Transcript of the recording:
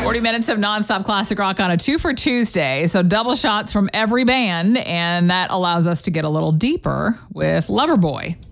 40 minutes of nonstop classic rock on a 2 for Tuesday. So double shots from every band, and that allows us to get a little deeper with Loverboy.